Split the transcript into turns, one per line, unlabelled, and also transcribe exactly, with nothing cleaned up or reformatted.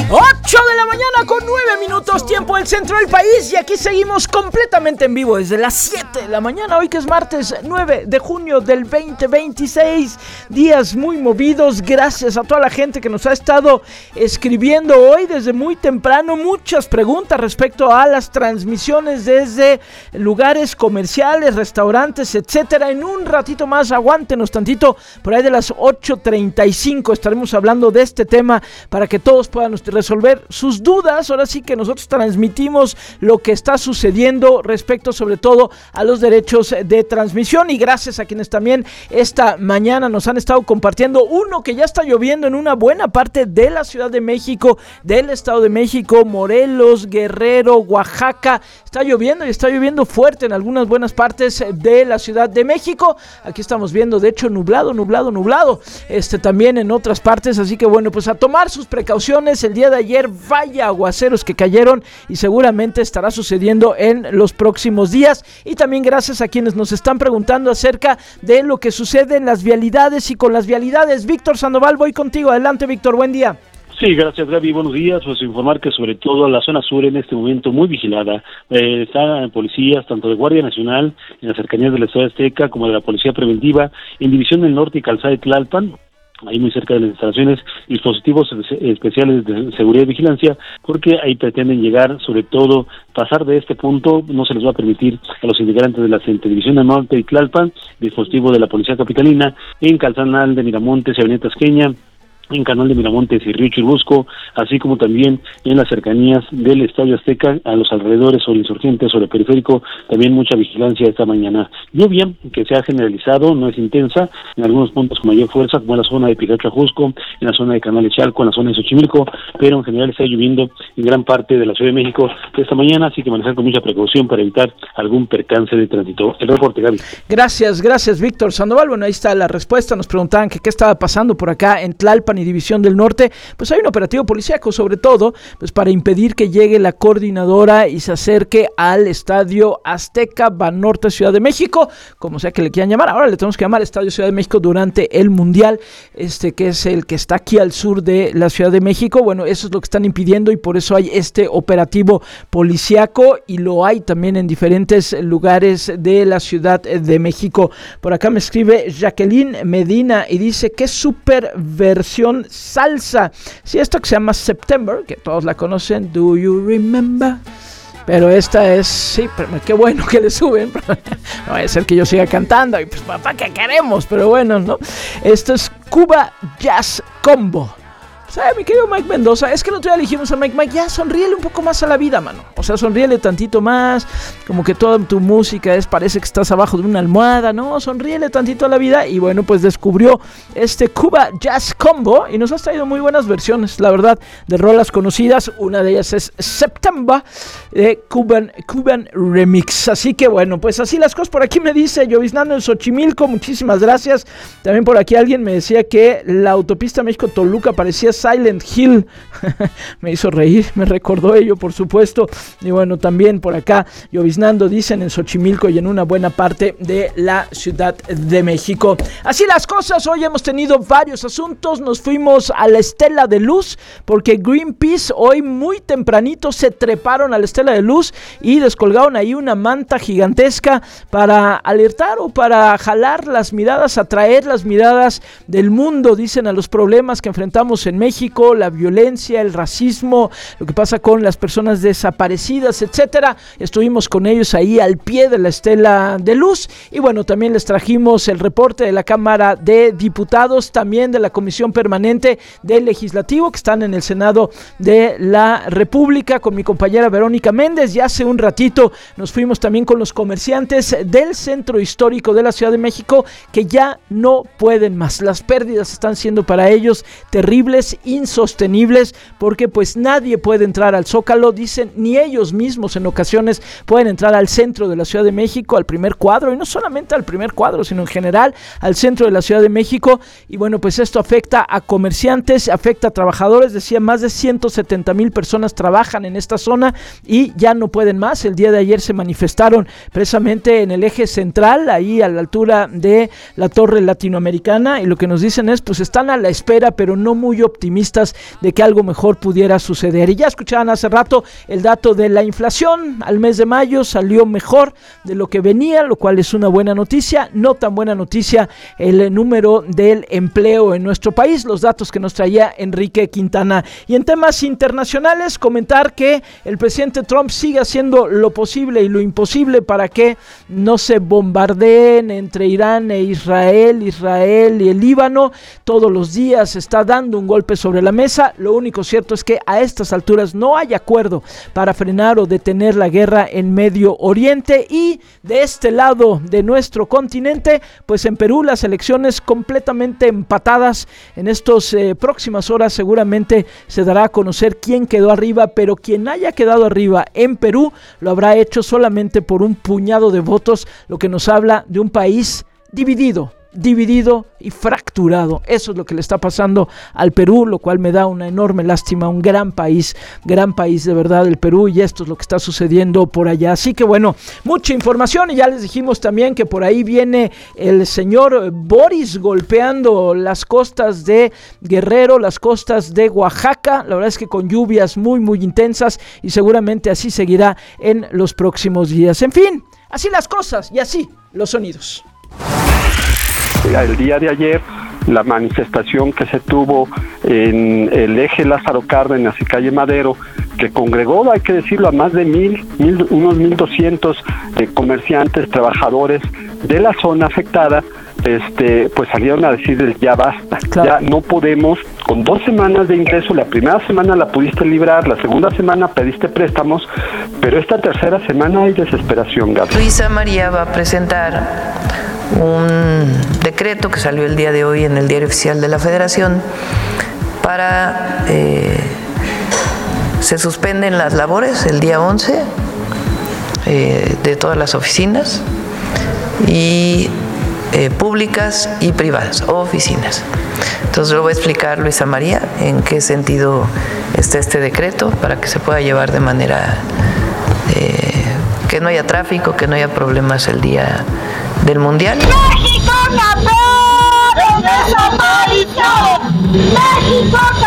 ocho de la mañana con nueve minutos, tiempo del centro del país, y aquí seguimos completamente en vivo desde las siete de la mañana, hoy que es martes nueve de junio del veinte veintiséis, días muy movidos. Gracias a toda la gente que nos ha estado escribiendo hoy desde muy temprano, muchas preguntas respecto a las transmisiones desde lugares comerciales, restaurantes, etcétera. En un ratito más, aguántenos tantito, por ahí de las ocho treinta y cinco estaremos hablando de este tema para que todos puedan resolver sus dudas. Ahora sí que nosotros transmitimos lo que está sucediendo respecto sobre todo a los derechos de transmisión, y gracias a quienes también esta mañana nos han estado compartiendo uno que ya está lloviendo en una buena parte de la Ciudad de México, del Estado de México, Morelos, Guerrero, Oaxaca. Está lloviendo y está lloviendo fuerte en algunas buenas partes de la Ciudad de México. Aquí estamos viendo, de hecho, nublado, nublado, nublado, este también en otras partes, así que bueno, pues a tomar sus precauciones. El día de ayer, vaya aguaceros que cayeron, y seguramente estará sucediendo en los próximos días. Y también gracias a quienes nos están preguntando acerca de lo que sucede en las vialidades y con las vialidades. Víctor Sandoval, voy contigo. Adelante, Víctor, buen día.
Sí, gracias, Gaby. Buenos días. Pues informar que sobre todo la zona sur en este momento muy vigilada. Eh, están policías tanto de Guardia Nacional en las cercanías del Estado Azteca como de la Policía Preventiva en División del Norte y Calzada de Tlalpan, ahí muy cerca de las instalaciones, dispositivos especiales de seguridad y vigilancia, porque ahí pretenden llegar, sobre todo, pasar de este punto. No se les va a permitir a los integrantes de la División del Norte y Tlalpan, dispositivo de la Policía Capitalina, en Calzanal de Miramontes y Avenida Tasqueña, en Canal de Miramontes y Río Churubusco, así como también en las cercanías del Estadio Azteca, a los alrededores sobre Insurgentes, sobre Periférico, también mucha vigilancia esta mañana. Lluvia que se ha generalizado, no es intensa, en algunos puntos con mayor fuerza, como en la zona de Picacho Ajusco, en la zona de Canal de Chalco, en la zona de Xochimilco, pero en general está lloviendo en gran parte de la Ciudad de México esta mañana, así que manejar con mucha precaución para evitar algún percance de tránsito. El reporte, Gaby.
Gracias, gracias, Víctor Sandoval. Bueno, ahí está la respuesta. Nos preguntaban que qué estaba pasando por acá en Tlalpan y División del Norte. Pues hay un operativo policíaco, sobre todo pues para impedir que llegue la coordinadora y se acerque al Estadio Azteca Banorte Ciudad de México, como sea que le quieran llamar. Ahora le tenemos que llamar Estadio Ciudad de México durante el Mundial, este que es el que está aquí al sur de la Ciudad de México. Bueno, eso es lo que están impidiendo, y por eso hay este operativo policíaco, y lo hay también en diferentes lugares de la Ciudad de México. Por acá me escribe Jacqueline Medina y dice: qué super versión salsa. Sí, esto que se llama September, que todos la conocen, Do You Remember? Pero esta es, sí, pero qué bueno que le suben. No vaya a ser que yo siga cantando, y pues papá, ¿qué queremos? Pero bueno, ¿no? Esto es Cuba Jazz Combo. O sea, mi querido Mike Mendoza, es que el otro día le dijimos a Mike, Mike, ya sonríele un poco más a la vida, mano. O sea, sonríele tantito más, como que toda tu música es, parece que estás abajo de una almohada, ¿no? Sonríele tantito a la vida. Y bueno, pues descubrió este Cuba Jazz Combo y nos has traído muy buenas versiones, la verdad, de rolas conocidas. Una de ellas es September, de Cuban, Cuban Remix. Así que bueno, pues así las cosas. Por aquí me dice Lloviznando en Xochimilco, muchísimas gracias. También por aquí alguien me decía que la autopista México-Toluca parecía Silent Hill. Me hizo reír, me recordó ello, por supuesto. Y bueno, también por acá lloviznando, dicen, en Xochimilco y en una buena parte de la Ciudad de México. Así las cosas, hoy hemos tenido varios asuntos. Nos fuimos a la Estela de Luz porque Greenpeace hoy muy tempranito se treparon a la Estela de Luz y descolgaron ahí una manta gigantesca para alertar o para jalar las miradas, atraer las miradas del mundo, dicen, a los problemas que enfrentamos en México. México, la violencia, el racismo, lo que pasa con las personas desaparecidas, etcétera. Estuvimos con ellos ahí al pie de la Estela de Luz, y bueno, también les trajimos el reporte de la Cámara de Diputados, también de la Comisión Permanente del Legislativo, que están en el Senado de la República, con mi compañera Verónica Méndez. Y hace un ratito nos fuimos también con los comerciantes del Centro Histórico de la Ciudad de México, que ya no pueden más. Las pérdidas están siendo para ellos terribles, insostenibles, porque pues nadie puede entrar al Zócalo, dicen, ni ellos mismos en ocasiones pueden entrar al centro de la Ciudad de México, al primer cuadro, y no solamente al primer cuadro, sino en general al centro de la Ciudad de México. Y bueno, pues esto afecta a comerciantes, afecta a trabajadores. Decía, más de ciento setenta mil personas trabajan en esta zona y ya no pueden más. El día de ayer se manifestaron precisamente en el eje central, ahí a la altura de la Torre Latinoamericana, y lo que nos dicen es, pues están a la espera, pero no muy optimistas optimistas de que algo mejor pudiera suceder. Y ya escuchaban hace rato el dato de la inflación al mes de mayo, salió mejor de lo que venía, lo cual es una buena noticia. No tan buena noticia el número del empleo en nuestro país, los datos que nos traía Enrique Quintana. Y en temas internacionales, comentar que el presidente Trump sigue haciendo lo posible y lo imposible para que no se bombardeen entre Irán e Israel, Israel y el Líbano. Todos los días está dando un golpe sobre la mesa. Lo único cierto es que a estas alturas no hay acuerdo para frenar o detener la guerra en Medio Oriente. Y de este lado de nuestro continente, pues en Perú las elecciones completamente empatadas. En estas eh, próximas horas seguramente se dará a conocer quién quedó arriba, pero quien haya quedado arriba en Perú lo habrá hecho solamente por un puñado de votos, lo que nos habla de un país dividido. dividido y fracturado. Eso es lo que le está pasando al Perú, lo cual me da una enorme lástima. Un gran país, gran país de verdad el Perú, y esto es lo que está sucediendo por allá. Así que bueno, mucha información, y ya les dijimos también que por ahí viene el señor Boris golpeando las costas de Guerrero, las costas de Oaxaca. La verdad es que con lluvias muy muy intensas, y seguramente así seguirá en los próximos días. En fin, así las cosas y así los sonidos.
El día de ayer, la manifestación que se tuvo en el eje Lázaro Cárdenas y calle Madero, que congregó, hay que decirlo, a más de mil, mil unos mil doscientos eh, comerciantes, trabajadores de la zona afectada, este, pues salieron a decir ya basta, claro. Ya no podemos, con dos semanas de ingreso, la primera semana la pudiste librar, la segunda semana pediste préstamos, pero esta tercera semana hay desesperación, Gaby.
Luisa María va a presentar un decreto que salió el día de hoy en el Diario Oficial de la Federación para eh, se suspenden las labores el día once eh, de todas las oficinas y eh, públicas y privadas, oficinas. Entonces lo voy a explicar Luisa María en qué sentido está este decreto para que se pueda llevar de manera eh, que no haya tráfico, que no haya problemas el día del Mundial.
¡México campeón! ¡Desaparición! ¡México